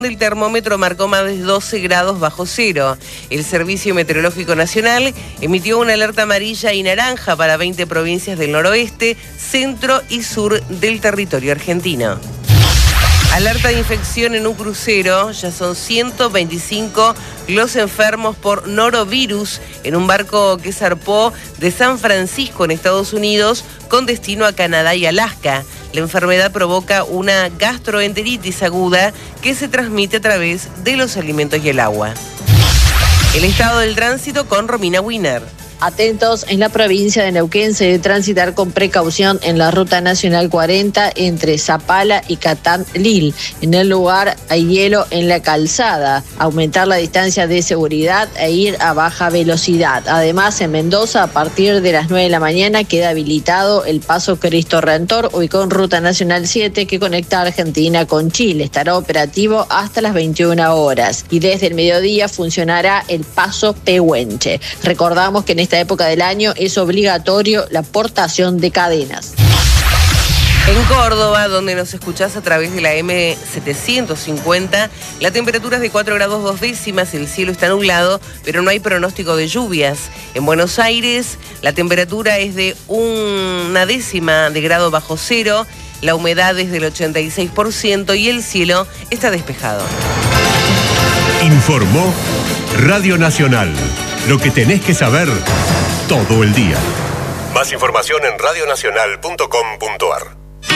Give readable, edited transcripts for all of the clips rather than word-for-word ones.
El termómetro marcó más de 12 grados bajo cero. El Servicio Meteorológico Nacional emitió una alerta amarilla y naranja para 20 provincias del noroeste, centro y sur del territorio argentino. Alerta de infección en un crucero, ya son 125 los enfermos por norovirus en un barco que zarpó de San Francisco en Estados Unidos con destino a Canadá y Alaska. La enfermedad provoca una gastroenteritis aguda que se transmite a través de los alimentos y el agua. El estado del tránsito con Romina Wiener. Atentos, en la provincia de Neuquén se debe transitar con precaución en la Ruta Nacional 40 entre Zapala y Catán-Lil. En el lugar hay hielo en la calzada. Aumentar la distancia de seguridad e ir a baja velocidad. Además, en Mendoza, a partir de las 9 de la mañana queda habilitado el paso Cristo Redentor, ubicado en Ruta Nacional 7 que conecta a Argentina con Chile. Estará operativo hasta las 21 horas. Y desde el mediodía funcionará el paso Pehuenche. Recordamos que en esta época del año es obligatorio la portación de cadenas. En Córdoba, donde nos escuchás a través de la M750, la temperatura es de 4 grados 2 décimas, el cielo está nublado, pero no hay pronóstico de lluvias. En Buenos Aires, la temperatura es de 1 décima de grado bajo cero, la humedad es del 86% y el cielo está despejado. Informó Radio Nacional. Lo que tenés que saber todo el día. Más información en radionacional.com.ar.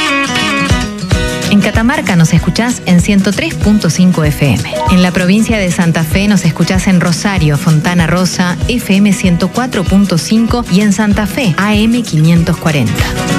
En Catamarca nos escuchás en 103.5 FM. En la provincia de Santa Fe nos escuchás en Rosario, Fontana Rosa, FM 104.5 y en Santa Fe, AM 540.